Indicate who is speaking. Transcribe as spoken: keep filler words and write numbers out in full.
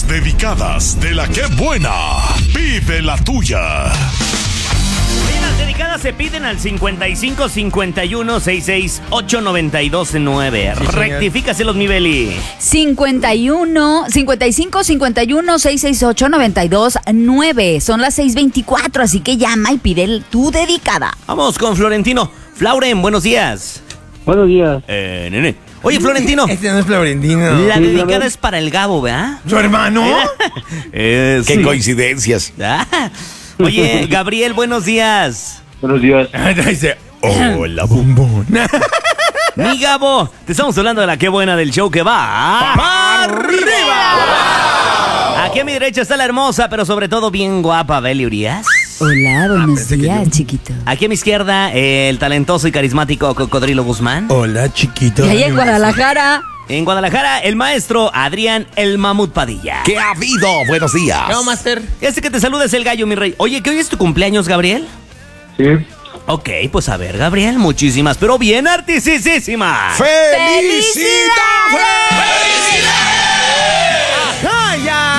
Speaker 1: Las dedicadas de la que buena. Pide la tuya.
Speaker 2: Oye, las dedicadas se piden al cincuenta y cinco cincuenta y uno sesenta y seis ocho noventa y dos nueve. Sí, rectifícaselos, mi Beli.
Speaker 3: cincuenta y uno, cincuenta y cinco cincuenta y uno sesenta y seis ocho noventa y dos nueve. Son las seis veinticuatro, así que llama y pide el- tu dedicada.
Speaker 2: Vamos con Florentino. Flauren, buenos días.
Speaker 4: Buenos días.
Speaker 2: Eh, nene. Oye, Florentino.
Speaker 5: Este no es Florentino.
Speaker 2: La
Speaker 4: Sí,
Speaker 2: dedicada
Speaker 4: dígame.
Speaker 2: es para el Gabo, ¿verdad?
Speaker 5: ¿Su hermano?
Speaker 2: Eh,
Speaker 1: Qué
Speaker 2: sí.
Speaker 1: coincidencias.
Speaker 2: Ah. Oye, Gabriel, buenos días.
Speaker 4: Buenos días.
Speaker 5: Dice, hola, bombón.
Speaker 2: Mi Gabo, te estamos hablando de la qué buena del show que va ¡para arriba! Aquí a mi derecha está la hermosa, pero sobre todo bien guapa, Beli Urias.
Speaker 3: Hola, buenos
Speaker 5: pensé que
Speaker 3: días,
Speaker 5: yo.
Speaker 3: chiquito.
Speaker 2: Aquí a mi izquierda, el talentoso y carismático Cocodrilo Guzmán.
Speaker 5: Hola, chiquito.
Speaker 3: Y ahí en Guadalajara.
Speaker 2: En Guadalajara, el maestro Adrián el Mamut Padilla.
Speaker 1: ¿Qué ha habido? Buenos días.
Speaker 5: ¿Qué vamos a hacer?
Speaker 2: Este que te saluda es el gallo, mi rey. Oye, ¿que hoy es tu cumpleaños, Gabriel?
Speaker 4: Sí.
Speaker 2: Ok, pues a ver, Gabriel, muchísimas, pero bien artisísimas.
Speaker 1: ¡Felicidades!